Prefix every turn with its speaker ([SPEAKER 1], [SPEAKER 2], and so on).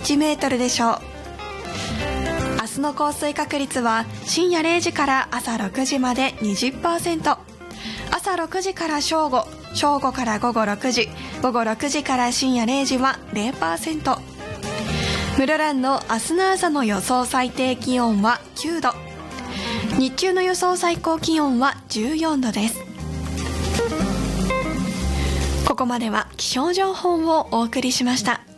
[SPEAKER 1] 1メートルでしょう。明日の降水確率は深夜0時から朝6時まで 20%、 朝6時から正午、正午から午後6時、午後6時から深夜0時は 0%。 室蘭の明日の朝の予想最低気温は9度、日中の予想最高気温は14度です。ここまでは気象情報をお送りしました。